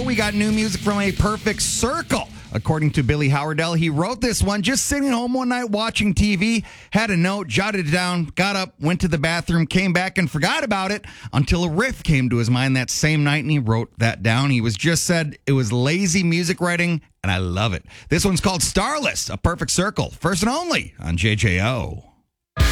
we got new music from A Perfect Circle. According to Billy Howardell, he wrote this one just sitting home one night watching TV, had a note, jotted it down, got up, went to the bathroom, came back and forgot about it until a riff came to his mind that same night and he wrote that down. He was just said it was lazy music writing and I love it. This one's called Starless, A Perfect Circle, first and only on JJO.